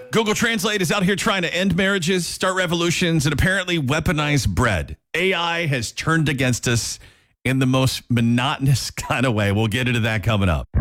Google Translate is out here trying to end marriages, start revolutions, and apparently weaponize bread. AI has turned against us in the most monotonous kind of way. We'll get into that coming up.